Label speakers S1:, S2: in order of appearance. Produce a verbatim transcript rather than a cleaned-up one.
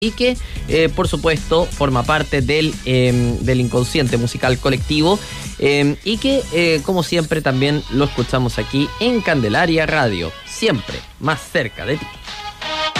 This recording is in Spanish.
S1: y que, eh, por supuesto, forma parte del, eh, del inconsciente musical colectivo eh, y que, eh, como siempre, también lo escuchamos aquí en Candelaria Radio, siempre más cerca de ti.